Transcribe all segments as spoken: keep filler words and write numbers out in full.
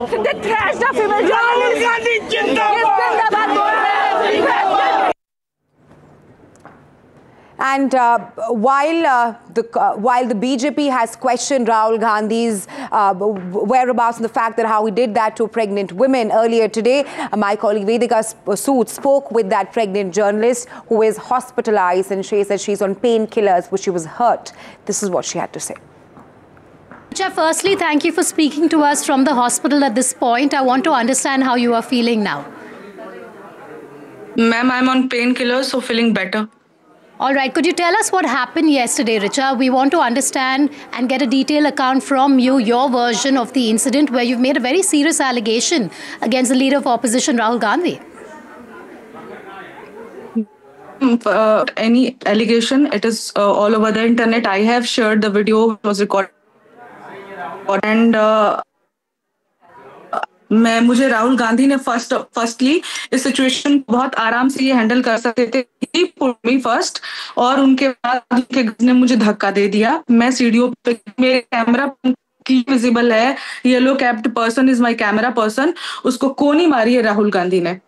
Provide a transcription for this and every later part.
The trash the female journalist. जिंदाबाद बोल रहे हैं। And uh, while uh, the uh, while the B J P has questioned Rahul Gandhi's uh, whereabouts and the fact that how he did that to pregnant women earlier today, uh, my colleague Vedika Sood spoke with that pregnant journalist who is hospitalized, and she said she's on painkillers, but she was hurt. This is what she had to say. Richa, firstly, thank you for speaking to us from the hospital at this point. I want to understand how you are feeling now. Ma'am, I'm on painkillers, so feeling better. All right. Could you tell us what happened yesterday, Richa? We want to understand and get a detailed account from you, your version of the incident where you've made a very serious allegation against the leader of opposition, Rahul Gandhi. Uh, any allegation, it is uh, all over the internet. I have shared the video, it was recorded. And uh, मैं मुझे राहुल गांधी ने first firstly इस situation को बहुत आराम से ये handle कर सकते थे, ही पुट मी फर्स्ट, और उनके बाद उनके ने मुझे धक्का दे दिया। मैं सीढ़ियों पे, मेरे कैमरा की विजिबल है, yellow capped person is my camera person, उसको कोनी मारी है राहुल गांधी ने,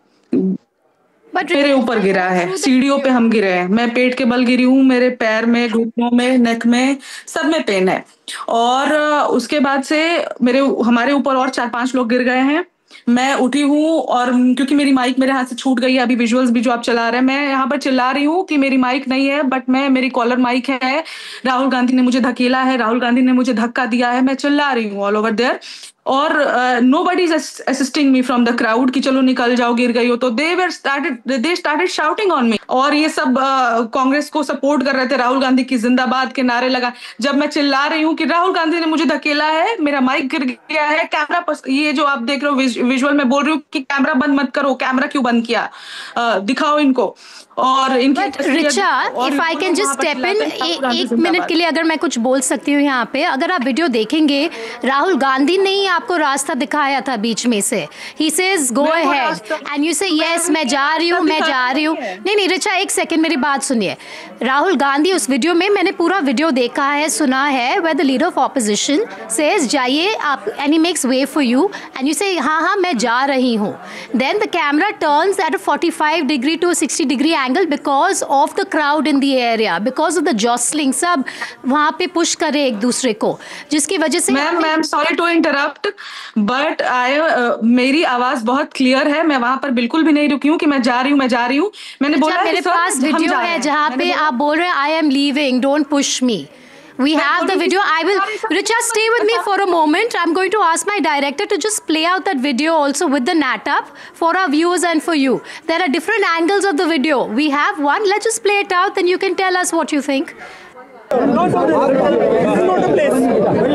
मेरे ऊपर गिरा है, सीढ़ियों पे हम गिरे हैं, मैं पेट के बल गिरी हूँ, मेरे पैर में, घुटनों में, नेक में, सब में पेन है। और उसके बाद से मेरे हमारे ऊपर और चार पांच लोग गिर गए हैं। मैं उठी हूँ और क्योंकि मेरी माइक मेरे हाथ से छूट गई है, अभी विजुअल्स भी जो आप चला रहे हैं, मैं यहाँ पर चिल्ला रही हूँ कि मेरी माइक नहीं है, बट मैं मेरी कॉलर माइक है। राहुल गांधी ने मुझे धकेला है, राहुल गांधी ने मुझे धक्का दिया है, मैं चिल्ला रही हूँ ऑल ओवर देयर, और nobody is assisting me from the crowd कि चलो निकल जाओ, गिर गई हो तो। दे were started they started shouting on me, और ये सब कांग्रेस uh, को सपोर्ट कर रहे थे, राहुल गांधी की जिंदाबाद के नारे लगा। जब मैं चिल्ला रही हूँ कि राहुल गांधी ने मुझे धकेला है, मेरा माइक गिर गया है, कैमरा, ये जो आप देख रहे हो विज, विजुअल में बोल रही हूँ कि कैमरा बंद मत करो, कैमरा क्यों बंद किया, uh, दिखाओ इनको। और इनकी Richa, if I can just step in एक मिनट के लिए, अगर मैं कुछ बोल सकती हूँ यहाँ पे, अगर आप वीडियो देखेंगे, राहुल गांधी ने ही आपको रास्ता दिखाया था बीच में से। He says go ahead and you से यस, मैं जा रही हूँ, मैं जा रही हूँ। नहीं नहीं रिचा, एक सेकंड मेरी बात सुनिए। राहुल गांधी उस वीडियो में, मैंने पूरा वीडियो देखा है, सुना है, where the leader of opposition says जाइए आप, and he makes way for you and you से हाँ हाँ मैं जा रही हूँ। Then the camera turns at a forty five degree to sixty degree angle because of the crowd in the area, because of the jostling, सब वहाँ पे पुश करे एक दूसरे को, जिसकी वजह से। Ma'am ma'am sorry to interrupt, but I मेरी आवाज बहुत क्लियर है, मैं वहाँ पर बिल्कुल भी नहीं रुकी हूँ कि मैं जा रही हूँ, मैं जा रही हूँ। मैंने बोला मेरे पास वीडियो है जहाँ पे आप बोल रहे हैं I am leaving, don't push me. We have the video. I will, Richa, stay with me for a moment. I'm going to ask my director to just play out that video also with the N A T up for our viewers and for you. There are different angles of the video. We have one. Let's just play it out, then you can tell us what you think. Not this is not the place.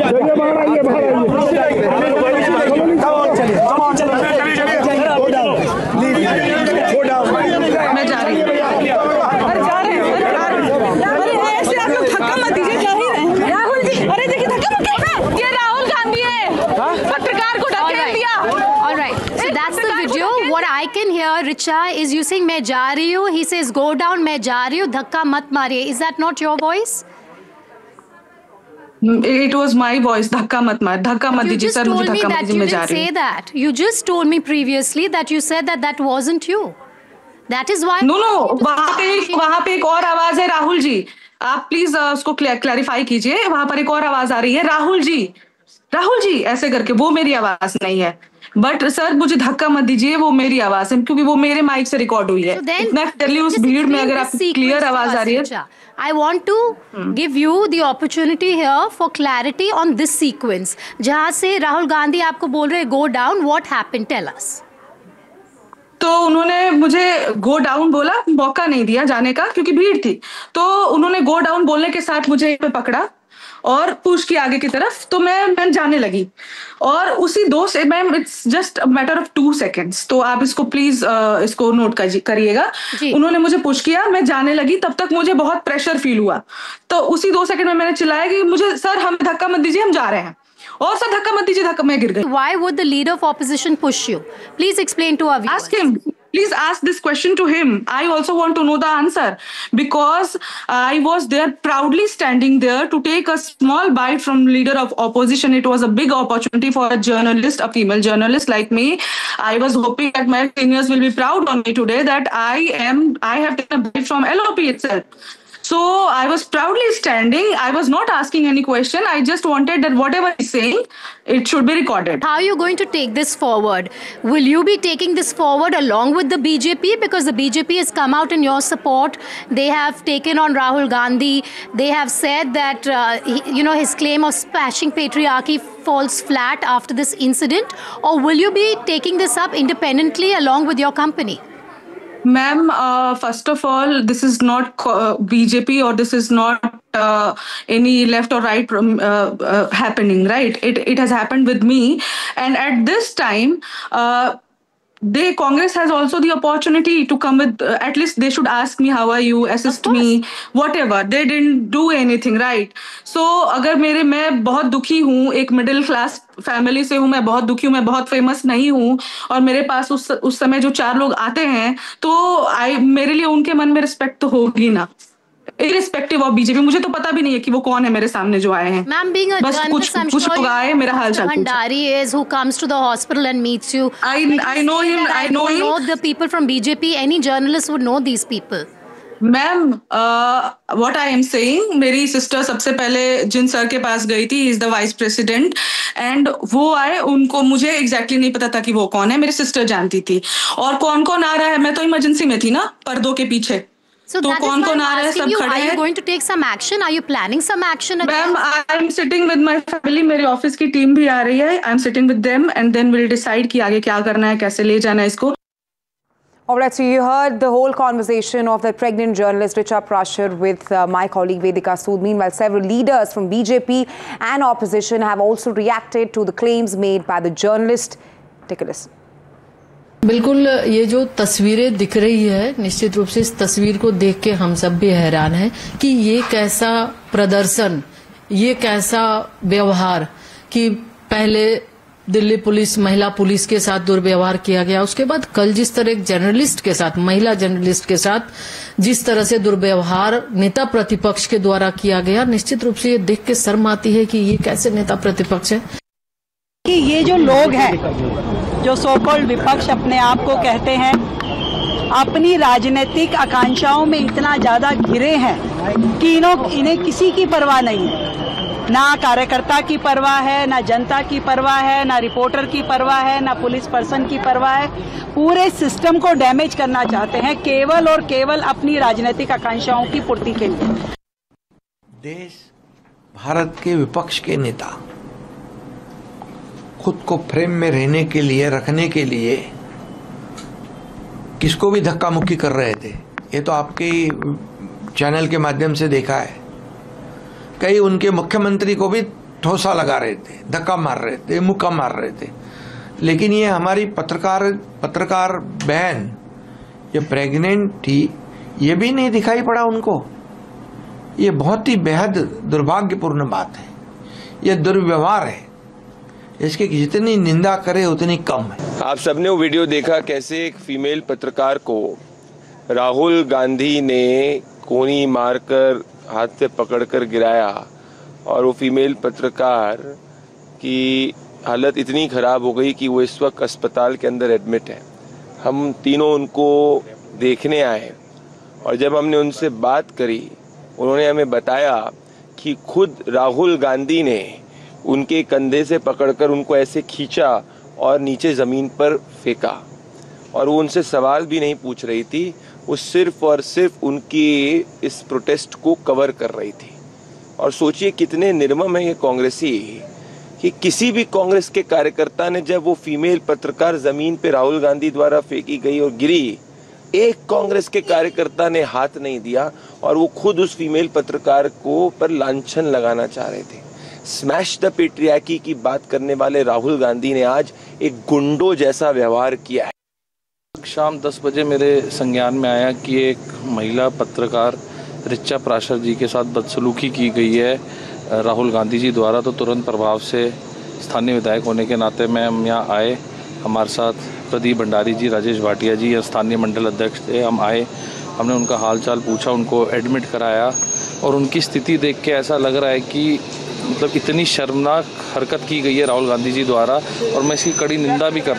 मैं जा रही हूँ। अरे देखिए धक्का मत कीजिए, ये राहुल गांधी है, पत्रकार को धक्का दिया। All right, so that's the video. What I can hear, Richa, is you saying मैं जा रही हूँ. He says go down, मैं जा रही हूँ, धक्का मत मारिए. Is that not your voice? It was my voice. धक्का मत मार, धक्का मत दीजिए सर, मुझे धक्का मत दीजिए, मैं जा रही हूँ। You just told me that you didn't say that. You just told me previously that you said that that wasn't you. That is why. No no, वहाँ पे वहाँ पे एक और आवाज है, राहुल जी, आप प्लीज uh, उसको क्लैरिफाई कीजिए। वहां पर एक और आवाज आ रही है, राहुल जी, राहुल जी ऐसे करके, वो मेरी आवाज नहीं है। बट सर मुझे धक्का मत दीजिए, वो मेरी आवाज है, क्योंकि वो मेरे माइक से रिकॉर्ड हुई है। so इतना टेल उस भीड़ में अगर आपको क्लियर आवाज आ रही है। I want to hmm. give you the opportunity here for clarity on this sequence. जहाँ से राहुल गांधी आपको बोल रहे go down, what happened? Tell us. तो उन्होंने मुझे गो डाउन बोला, मौका नहीं दिया जाने का क्योंकि भीड़ थी। तो उन्होंने गो डाउन बोलने के साथ मुझे पे पकड़ा और पुश किया आगे की तरफ, तो मैं मैं जाने लगी। और उसी दो से ma'am, it's just a matter of two seconds, तो आप इसको प्लीज uh, इसको नोट करिएगा। उन्होंने मुझे पुश किया, मैं जाने लगी, तब तक मुझे बहुत प्रेशर फील हुआ। तो उसी दो सेकंड में मैंने चिल्लाया कि मुझे सर हमें धक्का मत दीजिए, हम जा रहे हैं। और सर धक्का मत दीजिए, धक्का, मैं गिर गई। Why would the leader of opposition push you? Please explain to our viewers. Ask him. Please ask this question to him. I also want to know the answer, because I was there proudly standing there to take a small bite from leader of opposition. It was a big opportunity for a journalist, a female journalist like me. I was hoping that my seniors will be proud on me today that I am, I have taken a bite from L O P itself. So I was proudly standing. I was not asking any question. I just wanted that whatever he's saying, it should be recorded. How are you going to take this forward? Will you be taking this forward along with the B J P? Because the B J P has come out in your support. They have taken on Rahul Gandhi. They have said that, uh, he, you know, his claim of smashing patriarchy falls flat after this incident. Or will you be taking this up independently along with your company? Ma'am, uh, first of all, this is not uh, B J P, or this is not uh, any left or right uh, uh, happening, right? It it has happened with me, and at this time, uh, they Congress has also the opportunity to come with. Uh, at least they should ask me how are you, assist me, whatever. They didn't do anything, right? So अगर मेरे मैं बहुत दुखी हूँ, एक middle class family से हूँ, मैं बहुत दुखी हूँ, मैं बहुत फेमस नहीं हूँ, और मेरे पास उस उस समय जो चार लोग आते हैं, तो आई मेरे लिए उनके मन में रिस्पेक्ट तो होगी ना, irrespective of B J P. मुझे तो पता भी नहीं है कि वो कौन है मेरे सामने जो आए हैं। Ma'am, being a बस कुछ journalist, I'm कुछ sure लोग आए, मेरा हाल चाल पूछा। Bhandari is who comes to the hospital and meets you. I I know him. I know him. know the people from B J P. Any journalist would know these people. Ma'am, what I am saying, मेरी sister सबसे पहले जिन sir के पास गई थी, is the vice president, and वो आए, उनको मुझे एग्जैक्टली exactly नहीं पता था कि वो कौन है, मेरी सिस्टर जानती थी। और कौन कौन आ रहा है, मैं तो इमरजेंसी में थी ना, पर्दों के पीछे। So तो कौन कौन आ रहा है, सब खड़े हैं। Are you going to take some action? Are you planning some action? Ma'am, I am sitting with my family, मेरे ऑफिस की टीम भी आ रही है। I am sitting with them and then will decide कि आगे क्या करना है, कैसे ले जाना है इसको। All right, so you heard the whole conversation of the pregnant journalist Richa Prashar with uh, my colleague Vedika Sood. Meanwhile, several leaders from B J P and opposition have also reacted to the claims made by the journalist. Take a listen. बिल्कुल, ये जो तस्वीरें दिख रही है, निश्चित रूप से इस तस्वीर को देख के हम सब भी हैरान हैं कि ये कैसा प्रदर्शन, ये कैसा व्यवहार कि पहले दिल्ली पुलिस, महिला पुलिस के साथ दुर्व्यवहार किया गया, उसके बाद कल जिस तरह एक जर्नलिस्ट के साथ, महिला जर्नलिस्ट के साथ जिस तरह से दुर्व्यवहार नेता प्रतिपक्ष के द्वारा किया गया, निश्चित रूप से ये देख के शर्म आती है कि ये कैसे नेता प्रतिपक्ष है। कि ये जो लोग हैं, जो सो कॉल्ड विपक्ष अपने आप को कहते हैं, अपनी राजनीतिक आकांक्षाओं में इतना ज्यादा घिरे हैं कि इन्हों इन्हें किसी की परवाह नहीं है, ना कार्यकर्ता की परवाह है, ना जनता की परवाह है, ना रिपोर्टर की परवाह है, ना पुलिस पर्सन की परवाह है। पूरे सिस्टम को डैमेज करना चाहते हैं केवल और केवल अपनी राजनीतिक आकांक्षाओं की पूर्ति के लिए। देश, भारत के विपक्ष के नेता खुद को फ्रेम में रहने के लिए, रखने के लिए किसको भी धक्का मुक्की कर रहे थे। ये तो आपके चैनल के माध्यम से देखा है। कई उनके मुख्यमंत्री को भी ठोसा लगा रहे थे, धक्का मार रहे थे, मुक्का मार रहे थे। लेकिन ये हमारी पत्रकार पत्रकार बहन ये प्रेग्नेंट थी, ये भी नहीं दिखाई पड़ा उनको। ये बहुत ही बेहद दुर्भाग्यपूर्ण बात है, ये दुर्व्यवहार है, इसकी जितनी निंदा करे उतनी कम है। आप सबने वो वीडियो देखा कैसे एक फीमेल पत्रकार को राहुल गांधी ने कोनी मारकर हाथ से पकड़कर गिराया, और वो फीमेल पत्रकार की हालत इतनी ख़राब हो गई कि वो इस वक्त अस्पताल के अंदर एडमिट है। हम तीनों उनको देखने आए, और जब हमने उनसे बात करी, उन्होंने हमें बताया कि खुद राहुल गांधी ने उनके कंधे से पकड़कर उनको ऐसे खींचा और नीचे ज़मीन पर फेंका, और वो उनसे सवाल भी नहीं पूछ रही थी, वो सिर्फ और सिर्फ उनकी इस प्रोटेस्ट को कवर कर रही थी। और सोचिए कितने निर्मम है ये कांग्रेसी कि किसी भी कांग्रेस के कार्यकर्ता ने, जब वो फीमेल पत्रकार ज़मीन पे राहुल गांधी द्वारा फेंकी गई और गिरी, एक कांग्रेस के कार्यकर्ता ने हाथ नहीं दिया, और वो खुद उस फीमेल पत्रकार को पर लांछन लगाना चाह रहे थे। स्मैश द पेट्रियार्की की बात करने वाले राहुल गांधी ने आज एक गुंडों जैसा व्यवहार किया है। शाम दस बजे मेरे संज्ञान में आया कि एक महिला पत्रकार रिचा प्राशर जी के साथ बदसलूकी की गई है राहुल गांधी जी द्वारा, तो तुरंत प्रभाव से स्थानीय विधायक होने के नाते मैं हम यहाँ आए। हमारे साथ प्रदीप भंडारी जी, राजेश भाटिया जी स्थानीय मंडल अध्यक्ष थे। हम आए, हमने उनका हालचाल पूछा, उनको एडमिट कराया और उनकी स्थिति देख के ऐसा लग रहा है कि मतलब इतनी शर्मनाक हरकत की गई है राहुल गांधी जी द्वारा और मैं इसकी कड़ी निंदा भी करता